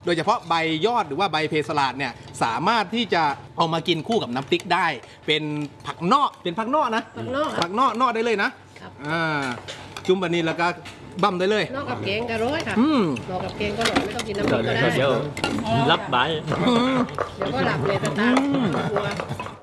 โดยเฉพาะใบยอดหรือว่าใบเพสลาดเนี่ยสามารถที่จะเอามากินคู่กับน้ำพริกได้เป็นผักนอกเป็นผักนอกนะผักนอกได้เลยนะจุ่มแบบนี้แล้วก็บั่มได้เลยนอกกับแกงก็ร้อยค่ะนอกกับแกงก็ร้อยไม่ต้องกินน้ำพริกก็ได้เดี๋ยวรับใบเดี๋ยวก็หลับเลยตา